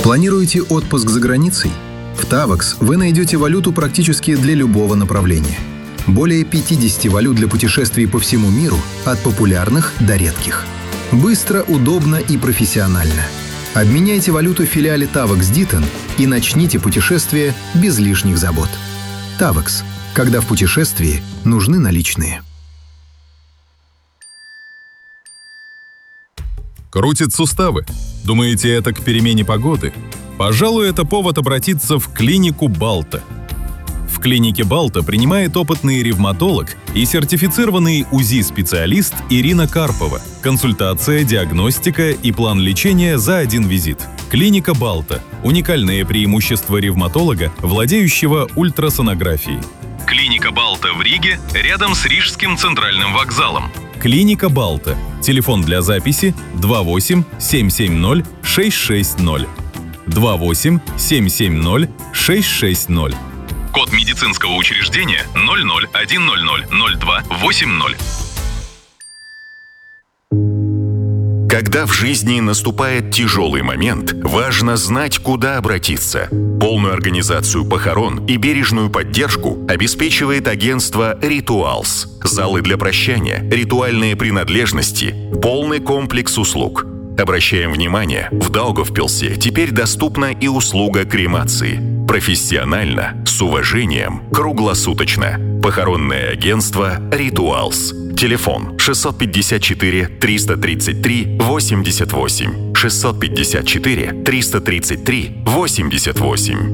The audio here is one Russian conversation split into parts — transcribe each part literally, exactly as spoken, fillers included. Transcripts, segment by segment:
Планируете отпуск за границей? В Tavax вы найдете валюту практически для любого направления. Более пятьдесят валют для путешествий по всему миру, от популярных до редких. Быстро, удобно и профессионально. Обменяйте валюту в филиале Tavax Ditton и начните путешествие без лишних забот. Tavax. Когда в путешествии нужны наличные. Крутит суставы? Думаете, это к перемене погоды? Пожалуй, это повод обратиться в клинику Балта. В клинике Балта принимает опытный ревматолог и сертифицированный УЗИ-специалист Ирина Карпова. Консультация, диагностика и план лечения за один визит. Клиника Балта – уникальное преимущество ревматолога, владеющего ультрасонографией. Клиника Балта в Риге, рядом с Рижским центральным вокзалом. Клиника Балта. Телефон для записи два восемь семь семь ноль шесть шесть ноль. два восемь семь семь ноль шесть шесть ноль. Код медицинского учреждения ноль ноль один ноль ноль ноль два восемь ноль. Когда в жизни наступает тяжелый момент, важно знать, куда обратиться. Полную организацию похорон и бережную поддержку обеспечивает агентство «Ритуалс». Залы для прощания, ритуальные принадлежности, полный комплекс услуг. Обращаем внимание, в Даугавпилсе теперь доступна и услуга кремации. Профессионально, с уважением, круглосуточно. Похоронное агентство «Ритуалс». Телефон шестьсот пятьдесят четыре триста тридцать три восемьдесят восемь. шестьсот пятьдесят четыре триста тридцать три восемьдесят восемь.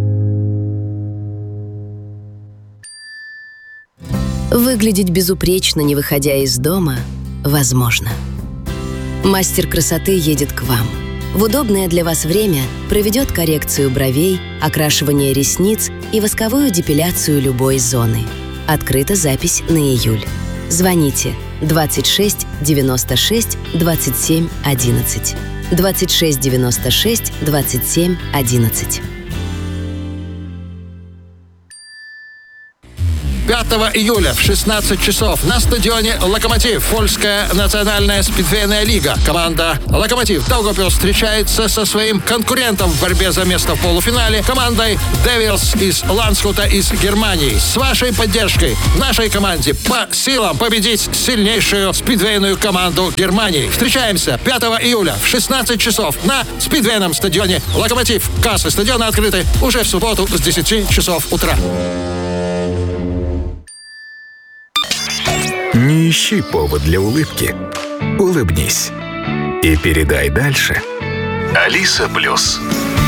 Выглядеть безупречно, не выходя из дома, возможно. Мастер красоты едет к вам. В удобное для вас время проведет коррекцию бровей, окрашивание ресниц и восковую депиляцию любой зоны. Открыта запись на июль. Звоните двадцать шесть девяносто шесть двадцать семь одиннадцать. двадцать шесть девяносто шесть двадцать семь одиннадцать. пятого июля в шестнадцать часов на стадионе «Локомотив» Польская национальная спидвейная лига. Команда «Локомотив» Даугавпилс встречается со своим конкурентом в борьбе за место в полуфинале, командой «Девилс» из Ланскута из Германии. С вашей поддержкой нашей команде по силам победить сильнейшую спидвейную команду Германии. Встречаемся пятого июля в шестнадцать часов на спидвейном стадионе «Локомотив». Кассы стадиона открыты уже в субботу с десяти часов утра. Не ищи повод для улыбки. Улыбнись. И передай дальше. Алиса Плюс.